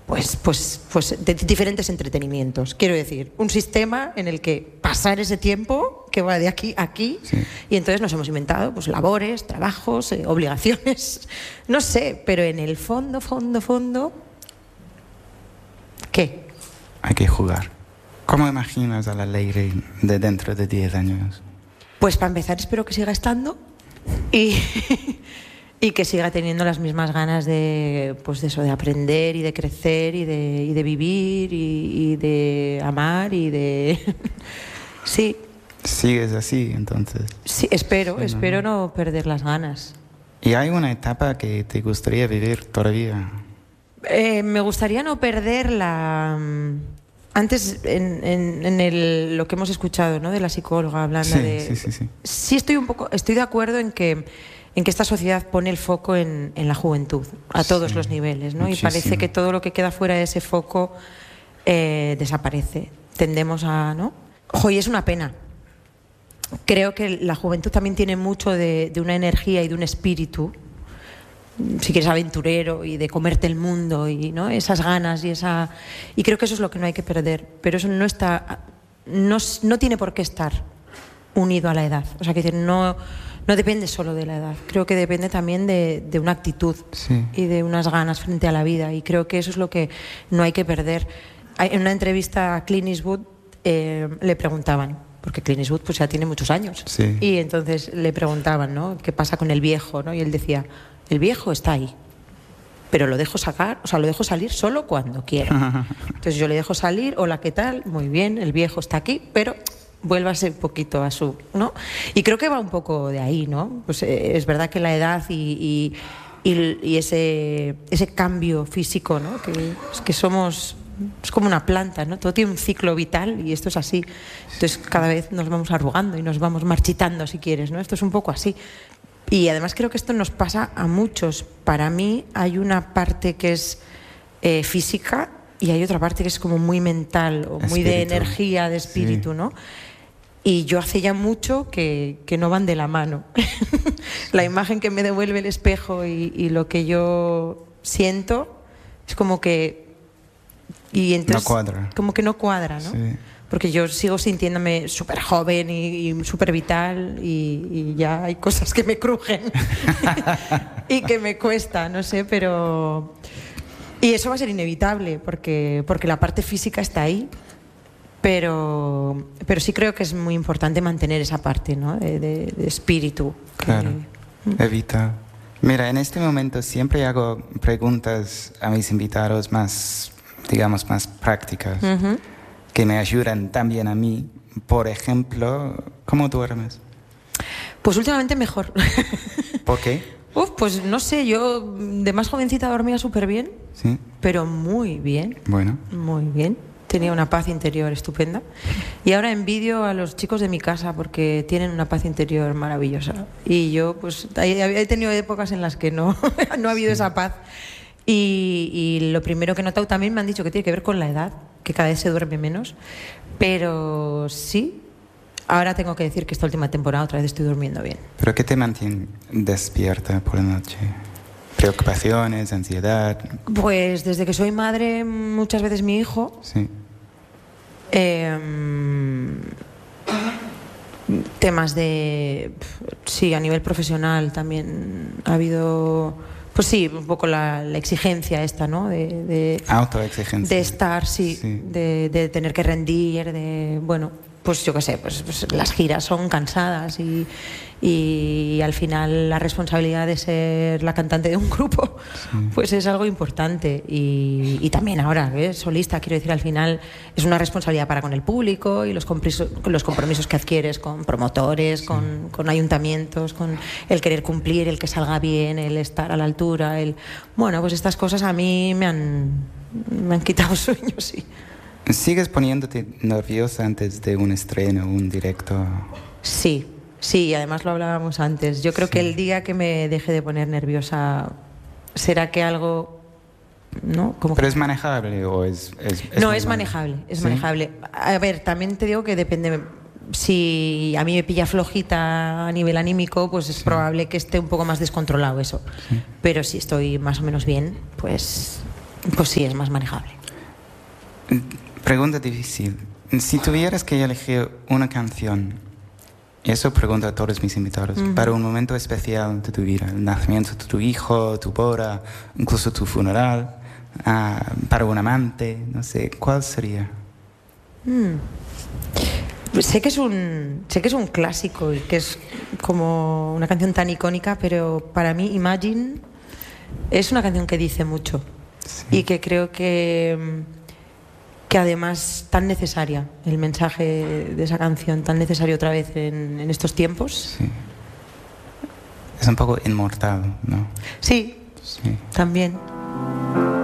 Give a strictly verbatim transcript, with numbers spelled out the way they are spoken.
pues, pues, pues de diferentes entretenimientos. Quiero decir, un sistema en el que pasar ese tiempo que va de aquí a aquí, sí. Y entonces nos hemos inventado pues labores, trabajos, eh, obligaciones, no sé, pero en el fondo, fondo, fondo, ¿qué? Hay que jugar. ¿Cómo imaginas a la Leire de dentro de diez años? Pues para empezar espero que siga estando y... Y que siga teniendo las mismas ganas de, pues de eso, de aprender y de crecer y de, y de vivir y, y de amar y de... sí. ¿Sigues así, entonces? Sí, espero, sí, espero no. no perder las ganas. ¿Y hay una etapa que te gustaría vivir todavía? Eh, me gustaría no perder la... Antes, en, en, en el, lo que hemos escuchado, ¿no?, de la psicóloga hablando sí, de... Sí, sí, sí. Sí estoy un poco... Estoy de acuerdo en que... en que esta sociedad pone el foco en, en la juventud, a todos sí, los niveles, ¿no? Muchísimo. Y parece que todo lo que queda fuera de ese foco eh, desaparece. Tendemos a... ¿no? Oye, es una pena. Creo que la juventud también tiene mucho de, de una energía y de un espíritu, si quieres, aventurero y de comerte el mundo y, ¿no?, esas ganas y esa... Y creo que eso es lo que no hay que perder, pero eso no está... No, no tiene por qué estar unido a la edad. O sea, que decir, no... No depende solo de la edad, creo que depende también de, de una actitud sí. y de unas ganas frente a la vida, y creo que eso es lo que no hay que perder. En una entrevista a Clint Eastwood eh, le preguntaban, porque Clint Eastwood pues ya tiene muchos años, sí. y entonces le preguntaban, ¿no?, qué pasa con el viejo, ¿no? Y él decía, el viejo está ahí, pero lo dejo sacar, o sea, lo dejo salir solo cuando quiera. Entonces yo le dejo salir, hola, ¿qué tal? Muy bien, el viejo está aquí, pero... vuélvase un poquito a su, ¿no? Y creo que va un poco de ahí, ¿no? Pues eh, es verdad que la edad y, y, y, y ese, ese cambio físico, ¿no?, que, es que somos, es como una planta, ¿no? Todo tiene un ciclo vital y esto es así. Entonces cada vez nos vamos arrugando y nos vamos marchitando, si quieres, ¿no? Esto es un poco así. Y además creo que esto nos pasa a muchos. Para mí hay una parte que es eh, física y hay otra parte que es como muy mental o muy espíritu. De energía, de espíritu, sí. ¿no? Y yo hace ya mucho que, que no van de la mano. La imagen que me devuelve el espejo y, y lo que yo siento es como que... Y entonces, no cuadra. Como que no cuadra, ¿no? Sí. Porque yo sigo sintiéndome súper joven y, y súper vital y, y ya hay cosas que me crujen y que me cuesta, no sé, pero... Y eso va a ser inevitable porque, porque la parte física está ahí. Pero, pero sí creo que es muy importante mantener esa parte, ¿no?, de, de, de espíritu. Claro, que... evita. Mira, en este momento siempre hago preguntas a mis invitados más, digamos, más prácticas, uh-huh. que me ayudan también a mí. Por ejemplo, ¿cómo duermes? Pues últimamente mejor. ¿Por qué? Uf, pues no sé, yo de más jovencita dormía súper bien, ¿sí? Pero muy bien. Bueno. Muy bien. Tenía una paz interior estupenda. Y ahora envidio a los chicos de mi casa porque tienen una paz interior maravillosa. Y yo, pues, he tenido épocas en las que no, no ha habido sí. esa paz. Y, y lo primero que he notado también me han dicho que tiene que ver con la edad, que cada vez se duerme menos. Pero sí, ahora tengo que decir que esta última temporada otra vez estoy durmiendo bien. ¿Pero qué te mantiene despierta por la noche? ¿Preocupaciones, ansiedad? Pues desde que soy madre, muchas veces mi hijo. Sí. Eh, temas de... Sí, a nivel profesional también ha habido... Pues sí, un poco la, la exigencia esta, ¿no? De, de, autoexigencia. De estar, sí, sí. De, de tener que rendir, de... Bueno, pues yo qué sé, pues, pues las giras son cansadas y... Y al final la responsabilidad de ser la cantante de un grupo sí. pues es algo importante y, y también ahora, ¿ves? Solista, quiero decir, al final es una responsabilidad para con el público y los compromisos, los compromisos que adquieres con promotores, sí. con, con ayuntamientos, con el querer cumplir, el que salga bien, el estar a la altura, el... Bueno, pues estas cosas a mí me han, me han quitado sueño, sí. ¿Sigues poniéndote nerviosa antes de un estreno, un directo? Sí. Sí, además lo hablábamos antes. Yo creo sí. que el día que me deje de poner nerviosa, ¿será que algo...? ¿No? Como ¿Pero que... es manejable o es...? es, es no, es manejable, es ¿sí? manejable. A ver, también te digo que depende... Si a mí me pilla flojita a nivel anímico, pues es sí. probable que esté un poco más descontrolado eso. Sí. Pero si estoy más o menos bien, pues... pues sí, es más manejable. Pregunta difícil. Si tuvieras que elegir una canción, y eso pregunto a todos mis invitados, uh-huh. para un momento especial de tu vida, el nacimiento de tu hijo, tu boda, incluso tu funeral, uh, para un amante, no sé, ¿cuál sería? Mm. Sé que es un sé que es un clásico y que es como una canción tan icónica, pero para mí Imagine es una canción que dice mucho, sí. Y que creo que que además tan necesaria, el mensaje de esa canción tan necesario otra vez en, en estos tiempos. Sí. Es un poco inmortal, ¿no? Sí, sí. También.